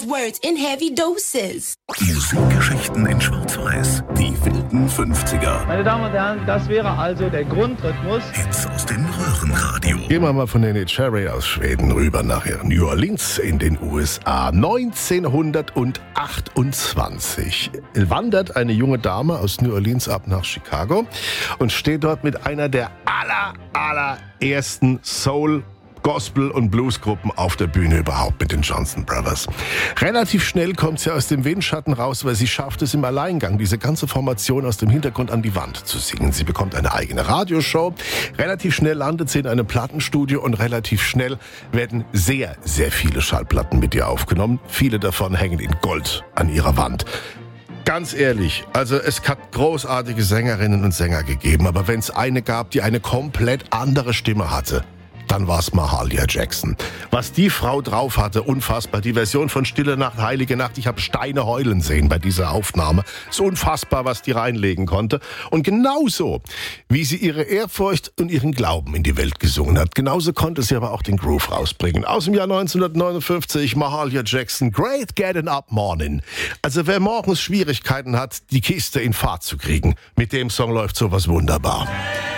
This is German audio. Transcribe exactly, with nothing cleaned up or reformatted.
those words in heavy doses. Musikgeschichten in Schwarz-Weiß. Die wilden fünfziger. Meine Damen und Herren, das wäre also der Grundrhythmus. Hits aus dem Röhrenradio. Gehen wir mal von Neneh Cherry aus Schweden rüber nach New Orleans in den U S A. neunzehnhundertachtundzwanzig wandert eine junge Dame aus New Orleans ab nach Chicago und steht dort mit einer der aller, allerersten Soul- Gospel- und Bluesgruppen auf der Bühne überhaupt mit den Johnson Brothers. Relativ schnell kommt sie aus dem Windschatten raus, weil sie schafft es im Alleingang, diese ganze Formation aus dem Hintergrund an die Wand zu singen. Sie bekommt eine eigene Radioshow. Relativ schnell landet sie in einem Plattenstudio und relativ schnell werden sehr, sehr viele Schallplatten mit ihr aufgenommen. Viele davon hängen in Gold an ihrer Wand. Ganz ehrlich, also es hat großartige Sängerinnen und Sänger gegeben, aber wenn es eine gab, die eine komplett andere Stimme hatte, dann war es Mahalia Jackson. Was die Frau drauf hatte, unfassbar. Die Version von Stille Nacht, Heilige Nacht, ich habe Steine heulen sehen bei dieser Aufnahme. So unfassbar, was die reinlegen konnte. Und genauso, wie sie ihre Ehrfurcht und ihren Glauben in die Welt gesungen hat, genauso konnte sie aber auch den Groove rausbringen. Aus dem Jahr neunzehnhundertneunundfünfzig, Mahalia Jackson, Great Getting Up Morning. Also wer morgens Schwierigkeiten hat, die Kiste in Fahrt zu kriegen, mit dem Song läuft sowas wunderbar.